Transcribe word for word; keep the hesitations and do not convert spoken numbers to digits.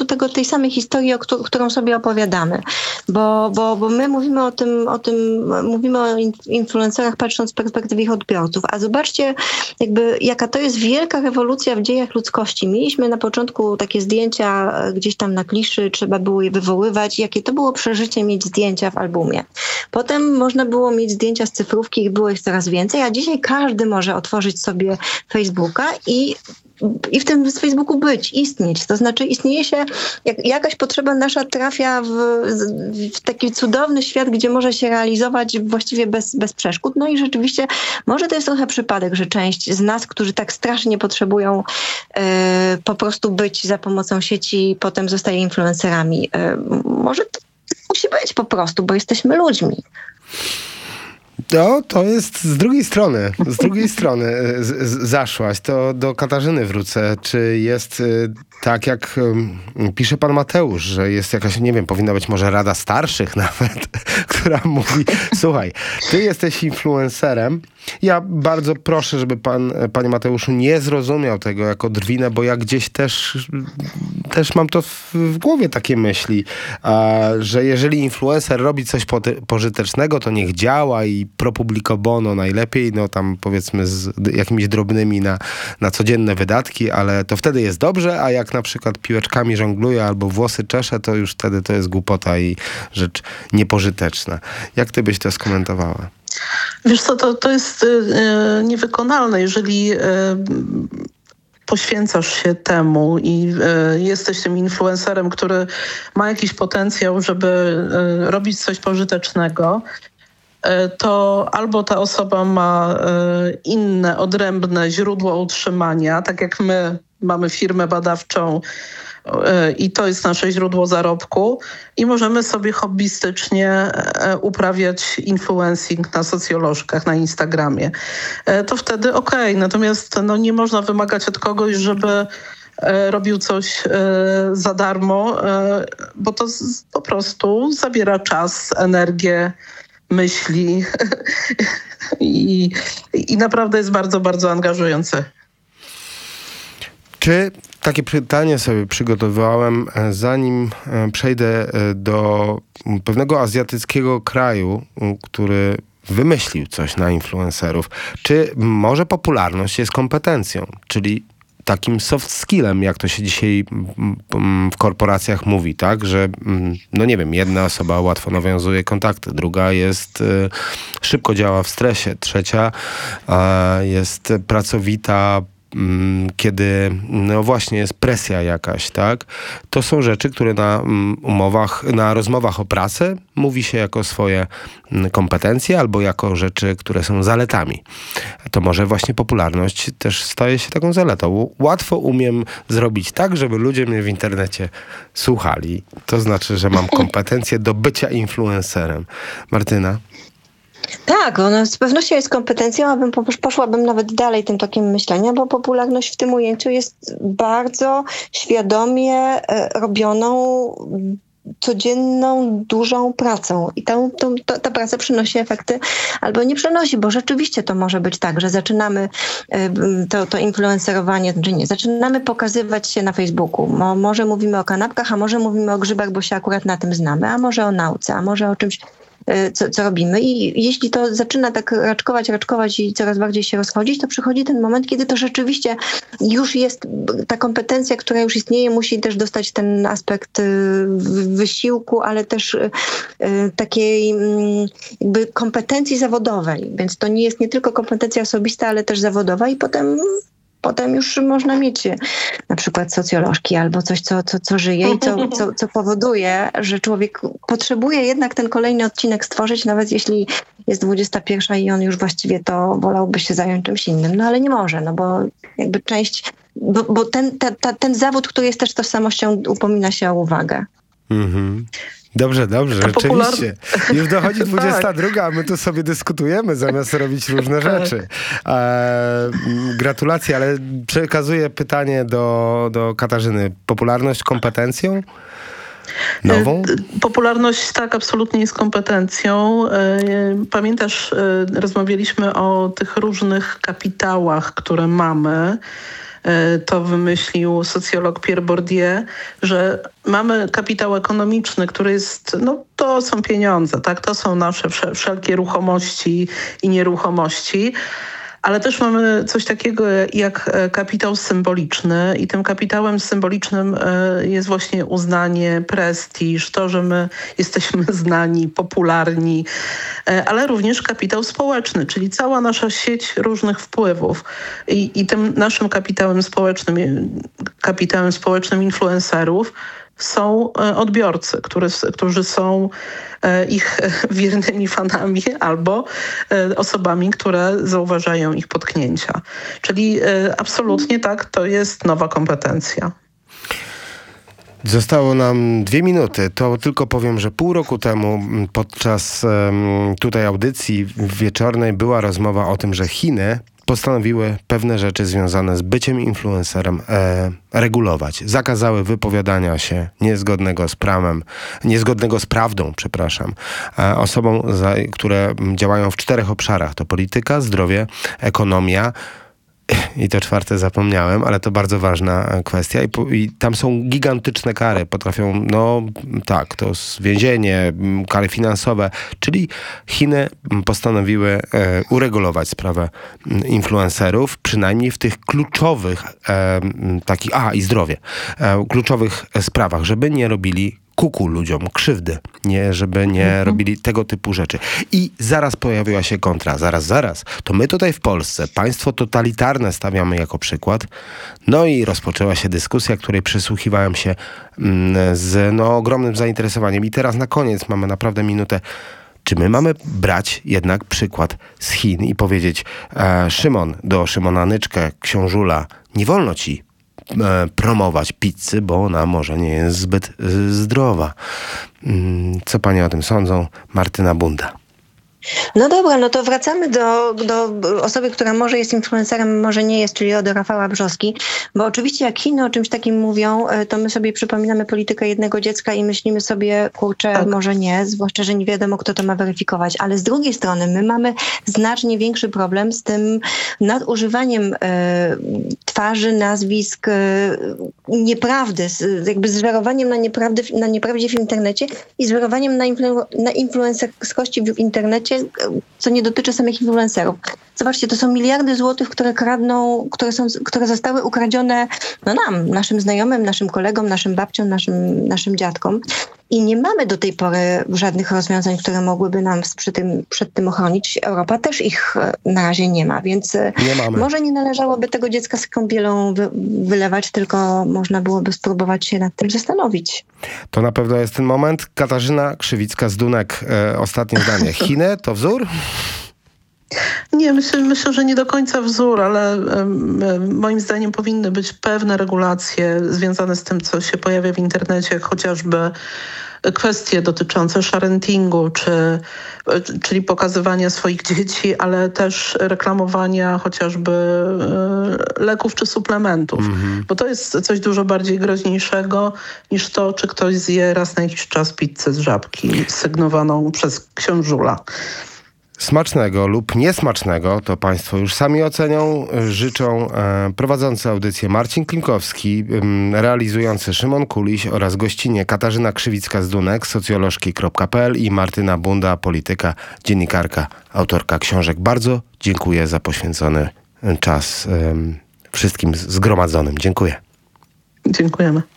tego, tej samej historii, o któ- którą sobie opowiadamy. Bo, bo, bo my mówimy o tym, o tym, mówimy o influencerach patrząc z perspektywy ich odbiorców. A zobaczcie, jakby jaka to jest wielka rewolucja w dziejach ludzkości. Mieliśmy na początku takie zdjęcia gdzieś tam na kliszy, trzeba było je wywoływać. Jakie to było przeżycie mieć zdjęcia w albumie. Potem można było mieć zdjęcia z cyfrówki i było ich coraz więcej, a dzisiaj każdy może otworzyć sobie Facebooka i i w tym z Facebooku być, istnieć. To znaczy istnieje się, jak, jakaś potrzeba nasza trafia w, w taki cudowny świat, gdzie może się realizować właściwie bez, bez przeszkód. No i rzeczywiście może to jest trochę przypadek, że część z nas, którzy tak strasznie potrzebują e, po prostu być za pomocą sieci, potem zostaje influencerami. E, może to musi być po prostu, bo jesteśmy ludźmi. No, to jest z drugiej strony, z drugiej strony z, z, zaszłaś. To do Katarzyny wrócę. Czy jest y, tak, jak y, pisze pan Mateusz, że jest jakaś, nie wiem, powinna być może Rada Starszych nawet, która mówi, słuchaj, ty jesteś influencerem. Ja bardzo proszę, żeby pan, panie Mateuszu, nie zrozumiał tego jako drwinę, bo ja gdzieś też, też mam to w, w głowie takie myśli, a, że jeżeli influencer robi coś po, pożytecznego, to niech działa i pro publico bono najlepiej, no tam powiedzmy z jakimiś drobnymi na, na codzienne wydatki, ale to wtedy jest dobrze, a jak na przykład piłeczkami żongluje albo włosy czesze, to już wtedy to jest głupota i rzecz niepożyteczna. Jak ty byś to skomentowała? Wiesz co, to, to jest yy, niewykonalne, jeżeli yy, poświęcasz się temu i y, jesteś tym influencerem, który ma jakiś potencjał, żeby y, robić coś pożytecznego, y, to albo ta osoba ma y, inne, odrębne źródło utrzymania, tak jak my mamy firmę badawczą, i to jest nasze źródło zarobku i możemy sobie hobbystycznie uprawiać influencing na socjolożkach, na Instagramie. To wtedy okej, okay. Natomiast no, nie można wymagać od kogoś, żeby robił coś za darmo, bo to po prostu zabiera czas, energię, myśli i, i naprawdę jest bardzo, bardzo angażujące. Czy takie pytanie sobie przygotowałem, zanim przejdę do pewnego azjatyckiego kraju, który wymyślił coś na influencerów. Czy może popularność jest kompetencją, czyli takim soft skillem, jak to się dzisiaj w korporacjach mówi, tak? Że, no nie wiem, jedna osoba łatwo nawiązuje kontakty, druga jest, szybko działa w stresie, trzecia jest pracowita, kiedy no właśnie jest presja jakaś, tak? To są rzeczy, które na umowach, na rozmowach o pracę mówi się jako swoje kompetencje albo jako rzeczy, które są zaletami. To może właśnie popularność też staje się taką zaletą. Łatwo umiem zrobić tak, żeby ludzie mnie w internecie słuchali. To znaczy, że mam kompetencje do bycia influencerem. Martyna? Tak, ona z pewnością jest kompetencją, a bym poszłabym nawet dalej tym tokiem myślenia, bo popularność w tym ujęciu jest bardzo świadomie robioną codzienną, dużą pracą. I ta, ta, ta praca przynosi efekty albo nie przynosi, bo rzeczywiście to może być tak, że zaczynamy to, to influencerowanie, czy nie, zaczynamy pokazywać się na Facebooku. Mo, może mówimy o kanapkach, a może mówimy o grzybach, bo się akurat na tym znamy, a może o nauce, a może o czymś, Co, co robimy. I jeśli to zaczyna tak raczkować, raczkować i coraz bardziej się rozchodzić, to przychodzi ten moment, kiedy to rzeczywiście już jest ta kompetencja, która już istnieje, musi też dostać ten aspekt wysiłku, ale też takiej jakby kompetencji zawodowej. Więc to nie jest nie tylko kompetencja osobista, ale też zawodowa i potem Potem już można mieć na przykład socjolożki albo coś, co, co, co żyje i co, co, co powoduje, że człowiek potrzebuje jednak ten kolejny odcinek stworzyć, nawet jeśli jest dwudziesta pierwsza i on już właściwie to wolałby się zająć czymś innym. No ale nie może, no bo jakby część, bo, bo ten, ta, ta, ten zawód, który jest też tożsamością, upomina się o uwagę. Mhm. Dobrze, dobrze, rzeczywiście. Już dochodzi dwudziesta druga, a my tu sobie dyskutujemy, zamiast robić różne rzeczy. E, gratulacje, ale przekazuję pytanie do, do Katarzyny. Popularność kompetencją? Nową? Popularność tak, absolutnie jest kompetencją. Pamiętasz, rozmawialiśmy o tych różnych kapitałach, które mamy. to wymyślił socjolog Pierre Bourdieu, że mamy kapitał ekonomiczny, który jest, no to są pieniądze, tak? To są nasze wszelkie ruchomości i nieruchomości. Ale też mamy coś takiego jak kapitał symboliczny i tym kapitałem symbolicznym jest właśnie uznanie, prestiż, to, że my jesteśmy znani, popularni, ale również kapitał społeczny, czyli cała nasza sieć różnych wpływów. I, i tym naszym kapitałem społecznym, kapitałem społecznym influencerów są odbiorcy, który, którzy są ich wiernymi fanami albo osobami, które zauważają ich potknięcia. Czyli absolutnie tak, to jest nowa kompetencja. Zostało nam dwie minuty. To tylko powiem, że pół roku temu podczas um, tutaj audycji wieczornej była rozmowa o tym, że Chiny postanowiły pewne rzeczy związane z byciem influencerem e, regulować. Zakazały wypowiadania się niezgodnego z prawem, niezgodnego z prawdą, przepraszam, e, osobom, za, które działają w czterech obszarach. To polityka, zdrowie, ekonomia, i to czwarte zapomniałem, ale to bardzo ważna kwestia. I, I tam są gigantyczne kary. Potrafią, no tak, to jest więzienie, kary finansowe. Czyli Chiny postanowiły e, uregulować sprawę influencerów, przynajmniej w tych kluczowych e, takich, a i zdrowie, e, kluczowych sprawach, żeby nie robili kuku ludziom, krzywdy, nie, żeby nie mhm. robili tego typu rzeczy. I zaraz pojawiła się kontra. Zaraz, zaraz. To my tutaj w Polsce państwo totalitarne stawiamy jako przykład. No i rozpoczęła się dyskusja, której przysłuchiwałem się mm, z no, ogromnym zainteresowaniem. I teraz na koniec mamy naprawdę minutę. Czy my mamy brać jednak przykład z Chin i powiedzieć e, Szymon, do Szymona Nyczkę, książula, nie wolno ci promować pizzy, bo ona może nie jest zbyt zdrowa. Co panie o tym sądzą? Martyna Bunda. No dobra, no to wracamy do, do osoby, która może jest influencerem, może nie jest, czyli do Rafała Brzoski, bo oczywiście jak Chiny o czymś takim mówią, to my sobie przypominamy politykę jednego dziecka i myślimy sobie, kurczę, tak. może nie, zwłaszcza, że nie wiadomo, kto to ma weryfikować, ale z drugiej strony my mamy znacznie większy problem z tym nadużywaniem e, twarzy, nazwisk, e, nieprawdy, z, jakby zżerowaniem na, nieprawdy, na nieprawdzie w internecie i zżerowaniem na, influ, na influencerskości w internecie, co nie dotyczy samych influencerów. Zobaczcie, to są miliardy złotych, które kradną, które są, które zostały ukradzione no nam, naszym znajomym, naszym kolegom, naszym babciom, naszym, naszym dziadkom. I nie mamy do tej pory żadnych rozwiązań, które mogłyby nam przy tym, przed tym ochronić. Europa też ich na razie nie ma, więc nie może nie należałoby tego dziecka z kąpielą wy, wylewać, tylko można byłoby spróbować się nad tym zastanowić. To na pewno jest ten moment. Katarzyna Krzywicka-Zdunek, e, ostatnie zdanie. Chiny to wzór? Nie, myślę, myślę, że nie do końca wzór, ale um, moim zdaniem powinny być pewne regulacje związane z tym, co się pojawia w internecie, jak chociażby kwestie dotyczące sharentingu, czy, czyli pokazywania swoich dzieci, ale też reklamowania chociażby e, leków czy suplementów. Mm-hmm. Bo to jest coś dużo bardziej groźniejszego niż to, czy ktoś zje raz na jakiś czas pizzę z Żabki sygnowaną przez książula. Smacznego lub niesmacznego, to państwo już sami ocenią. Życzą e, prowadzący audycję Marcin Klinkowski, e, realizujący Szymon Kuliś oraz gościnie Katarzyna Krzywicka-Zdunek, socjolożki kropka p l i Martyna Bunda, polityka, dziennikarka, autorka książek. Bardzo dziękuję za poświęcony czas e, wszystkim zgromadzonym. Dziękuję. Dziękujemy.